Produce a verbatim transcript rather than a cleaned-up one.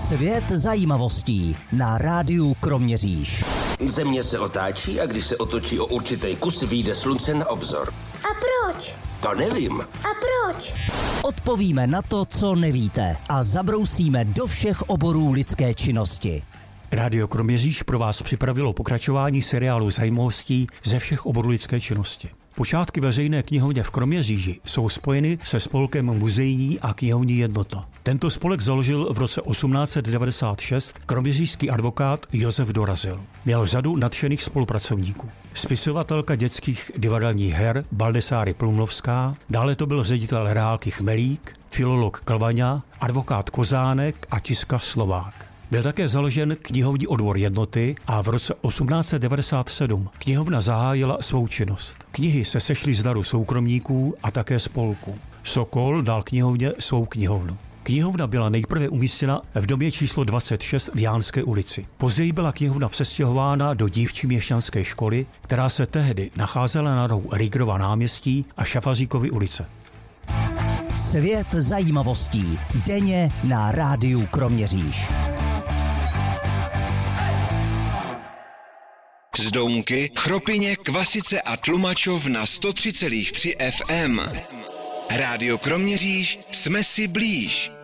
Svět zajímavostí na rádiu Kroměříž. Země se otáčí a když se otočí o určitý kus, vyjde slunce na obzor. A proč? To nevím. A proč? Odpovíme na to, co nevíte a zabrousíme do všech oborů lidské činnosti. Rádio Kroměříž pro vás připravilo pokračování seriálu zajímavostí ze všech oborů lidské činnosti. Počátky veřejné knihovně v Kroměříži jsou spojeny se spolkem Muzejní a knihovní jednota. Tento spolek založil v roce osmnáct set devadesát šest kroměřížský advokát Josef Dorazil. Měl řadu nadšených spolupracovníků. Spisovatelka dětských divadelních her Baldessáry Plumlovská, dále to byl ředitel reálky Chmelík, filolog Klvaňa, advokát Kozánek a tiskař Slovák. Byl také založen knihovní odbor jednoty a v roce osmnáct set devadesát sedm knihovna zahájila svou činnost. Knihy se sešly z daru soukromníků a také spolků. Sokol dal knihovně svou knihovnu. Knihovna byla nejprve umístěna v domě číslo dvacet šest v Jánské ulici. Později byla knihovna přestěhována do dívčí měšťanské školy, která se tehdy nacházela na rohu Rygrova náměstí a Šafaříkovy ulice. Svět zajímavostí denně na rádiu Kroměříž. Zdoumky, Chropyně, Kvasice a Tlumačov na sto tři celá tři F M. Rádio Kroměříž, jsme si blíž.